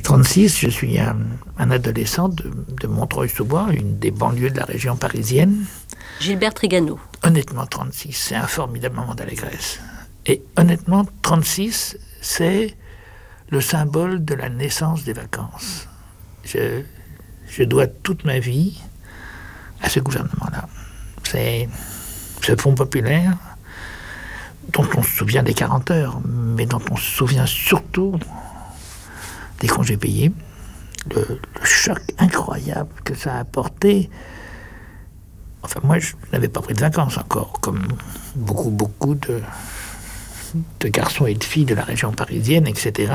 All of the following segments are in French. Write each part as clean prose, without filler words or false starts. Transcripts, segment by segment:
36, je suis un adolescent de Montreuil-sous-Bois, une des banlieues de la région parisienne. Gilbert Trigano. Honnêtement, 36, c'est un formidable moment d'allégresse. Et honnêtement, 36, c'est le symbole de la naissance des vacances. Je dois toute ma vie à ce gouvernement-là. C'est ce Fonds populaire dont on se souvient des 40 heures, mais dont on se souvient surtout des congés payés, le choc incroyable que ça a apporté. Enfin, moi, je n'avais pas pris de vacances encore, comme beaucoup de garçons et de filles de la région parisienne, etc.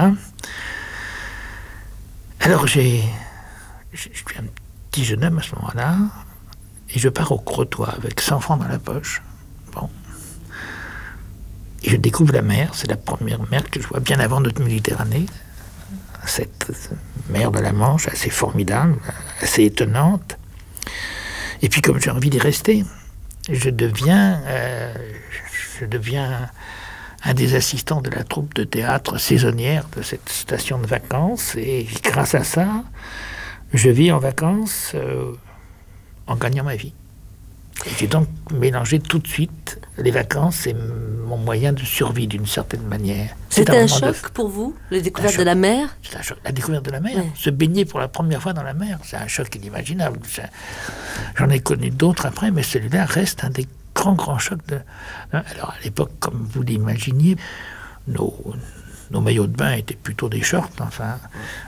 Alors, je suis un petit jeune homme à ce moment-là, et je pars au Crotoy avec 100 francs dans la poche. Bon. Et je découvre la mer, c'est la première mer que je vois bien avant notre Méditerranée. Cette mer de la Manche, assez formidable, assez étonnante. Et puis comme j'ai envie d'y rester, je deviens un des assistants de la troupe de théâtre saisonnière de cette station de vacances. Et grâce à ça, je vis en vacances en gagnant ma vie. Et j'ai donc mélangé tout de suite les vacances et mon moyen de survie d'une certaine manière. C'était un choc pour vous, la découverte de la mer ? C'est un choc, la découverte de la mer. Oui. Se baigner pour la première fois dans la mer, c'est un choc inimaginable. J'en ai connu d'autres après, mais celui-là reste un des grands chocs. Alors à l'époque, comme vous l'imaginiez, nos maillots de bain étaient plutôt des shorts. Enfin,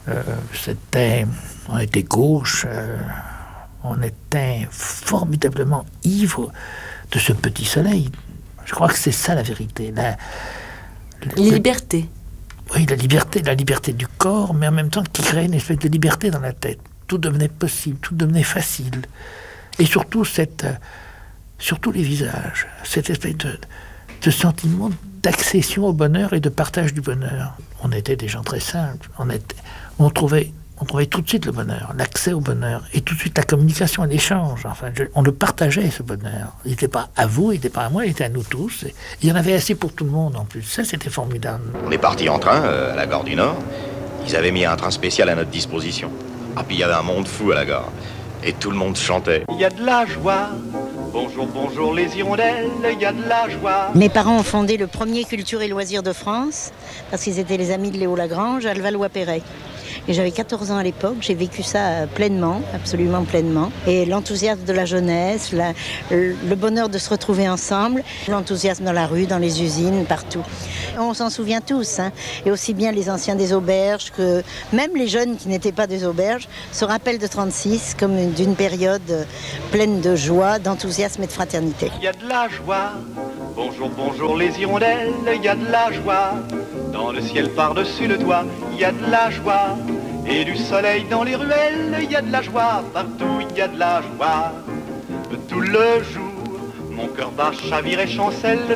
on était gauche. On était formidablement ivre de ce petit soleil. Je crois que c'est ça la vérité. La liberté. Oui, la liberté du corps, mais en même temps qui créait une espèce de liberté dans la tête. Tout devenait possible, tout devenait facile. Et surtout, surtout les visages, cette espèce de sentiment d'accession au bonheur et de partage du bonheur. On était des gens très simples. On trouvait tout de suite le bonheur, l'accès au bonheur, et tout de suite la communication et l'échange. Enfin, on le partageait, ce bonheur. Il n'était pas à vous, il n'était pas à moi, il était à nous tous. Et il y en avait assez pour tout le monde, en plus. Ça, c'était formidable. On est parti en train, à la gare du Nord. Ils avaient mis un train spécial à notre disposition. Ah, puis il y avait un monde fou à la gare. Et tout le monde chantait. Il y a de la joie. Bonjour, bonjour les hirondelles, il y a de la joie. Mes parents ont fondé le premier Culture et Loisirs de France, parce qu'ils étaient les amis de Léo Lagrange à Levallois-Perret. Et j'avais 14 ans à l'époque, j'ai vécu ça pleinement, absolument pleinement. Et l'enthousiasme de la jeunesse, le bonheur de se retrouver ensemble, l'enthousiasme dans la rue, dans les usines, partout. On s'en souvient tous, hein. Et aussi bien les anciens des auberges que même les jeunes qui n'étaient pas des auberges se rappellent de 36 comme d'une période pleine de joie, d'enthousiasme et de fraternité. Il y a de la joie. Bonjour, bonjour les hirondelles, il y a de la joie. Dans le ciel par-dessus le toit, il y a de la joie. Et du soleil dans les ruelles, il y a de la joie. Partout, il y a de la joie. Tout le jour, mon cœur bat, chavire et chancelle